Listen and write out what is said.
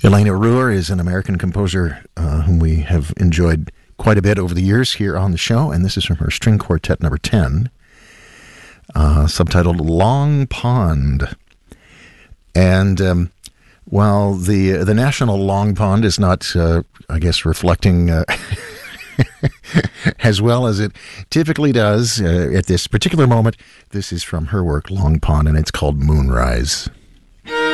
Elena Ruhr is an American composer whom we have enjoyed quite a bit over the years here on the show, and this is from her String Quartet number 10, subtitled Long Pond. And while the National Long Pond is not, I guess, reflecting as well as it typically does at this particular moment, this is from her work, Long Pond, and it's called Moonrise.